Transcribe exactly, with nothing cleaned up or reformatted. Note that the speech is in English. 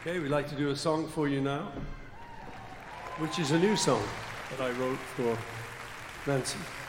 Okay, we'd like to do a song for you now, which is a new song that I wrote for Nancy.